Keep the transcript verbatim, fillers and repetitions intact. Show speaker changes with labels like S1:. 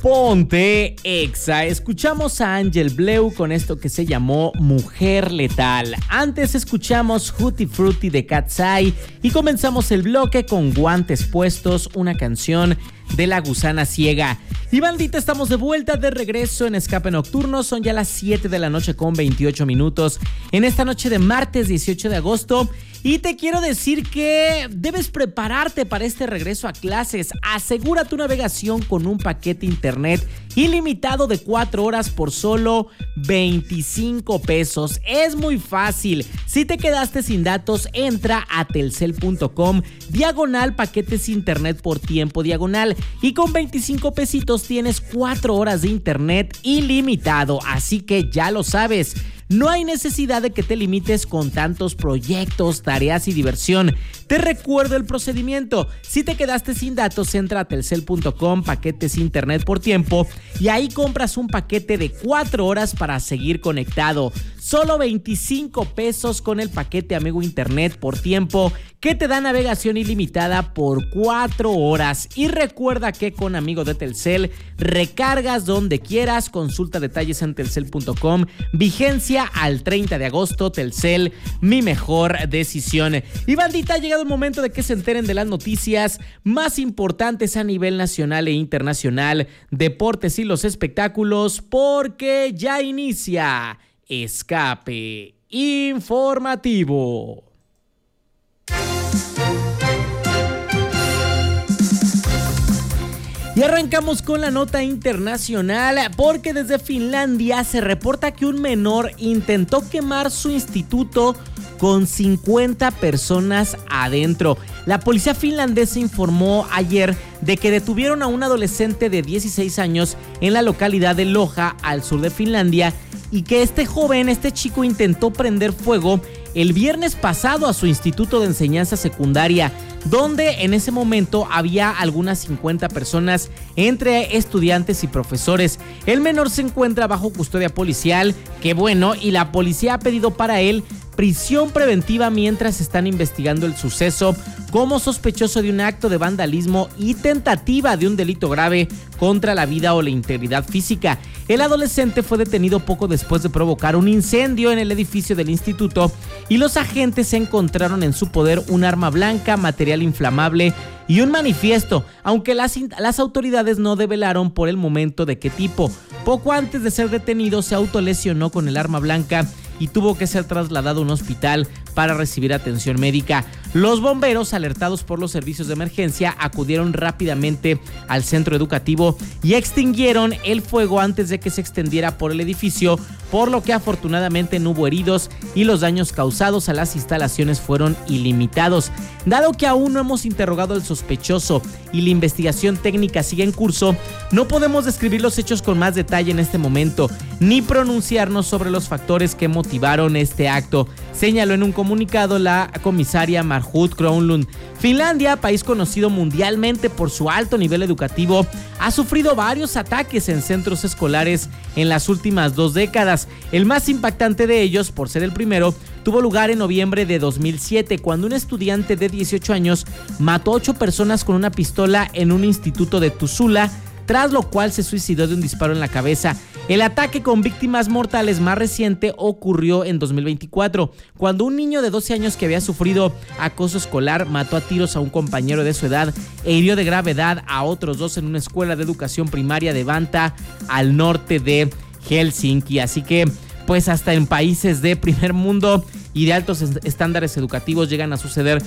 S1: Ponte Exa. Escuchamos a Angel Bleu con esto que se llamó Mujer Letal. Antes escuchamos Hootie Fruity de Cat's Eye y comenzamos el bloque con Guantes Puestos, una canción de La Gusana Ciega. Y bandita, estamos de vuelta, de regreso en Escape Nocturno. Son ya las siete de la noche con veintiocho minutos en esta noche de martes dieciocho de agosto. Y te quiero decir que debes prepararte para este regreso a clases. Asegura tu navegación con un paquete internet ilimitado de cuatro horas por solo veinticinco pesos. Es muy fácil. Si te quedaste sin datos, entra a telcel punto com, diagonal paquetes internet por tiempo diagonal. Y con veinticinco pesitos tienes cuatro horas de internet ilimitado. Así que ya lo sabes. No hay necesidad de que te limites con tantos proyectos, tareas y diversión. Te recuerdo el procedimiento. Si te quedaste sin datos, entra a telcel punto com, paquetes internet por tiempo, y ahí compras un paquete de cuatro horas para seguir conectado. Solo veinticinco pesos con el paquete Amigo Internet por tiempo, que te da navegación ilimitada por cuatro horas. Y recuerda que con Amigo de Telcel recargas donde quieras. Consulta detalles en telcel punto com. Vigencia al treinta de agosto. Telcel, mi mejor decisión. Y bandita, ha llegado el momento de que se enteren de las noticias más importantes a nivel nacional e internacional, deportes y los espectáculos, porque ya inicia Escape Informativo. Y arrancamos con la nota internacional, porque desde Finlandia se reporta que un menor intentó quemar su instituto con cincuenta personas adentro. La policía finlandesa informó ayer de que detuvieron a un adolescente de dieciséis años en la localidad de Loja, al sur de Finlandia, y que este joven, este chico, intentó prender fuego el viernes pasado a su instituto de enseñanza secundaria, donde en ese momento había algunas cincuenta personas entre estudiantes y profesores. El menor se encuentra bajo custodia policial, qué bueno, y la policía ha pedido para él prisión preventiva mientras están investigando el suceso como sospechoso de un acto de vandalismo y tentativa de un delito grave contra la vida o la integridad física. El adolescente fue detenido poco después de provocar un incendio en el edificio del instituto, y los agentes encontraron en su poder un arma blanca, material inflamable y un manifiesto, aunque las, las autoridades no develaron por el momento de qué tipo. Poco antes de ser detenido, se autolesionó con el arma blanca y tuvo que ser trasladado a un hospital para recibir atención médica. Los bomberos, alertados por los servicios de emergencia, acudieron rápidamente al centro educativo y extinguieron el fuego antes de que se extendiera por el edificio, por lo que afortunadamente no hubo heridos y los daños causados a las instalaciones fueron ilimitados. Dado que aún no hemos interrogado al sospechoso y la investigación técnica sigue en curso, no podemos describir los hechos con más detalle en este momento, ni pronunciarnos sobre los factores que motivaron este acto, señaló en un comunicado la comisaria Marhut Kronlund. Finlandia, país conocido mundialmente por su alto nivel educativo, ha sufrido varios ataques en centros escolares en las últimas dos décadas. El más impactante de ellos, por ser el primero, tuvo lugar en noviembre de dos mil siete, cuando un estudiante de dieciocho años mató a ocho personas con una pistola en un instituto de Tuusula, tras lo cual se suicidó de un disparo en la cabeza. El ataque con víctimas mortales más reciente ocurrió en dos mil veinticuatro, cuando un niño de doce años que había sufrido acoso escolar mató a tiros a un compañero de su edad e hirió de gravedad a otros dos en una escuela de educación primaria de Vantaa, al norte de Helsinki. Así que, pues hasta en países de primer mundo y de altos estándares educativos llegan a suceder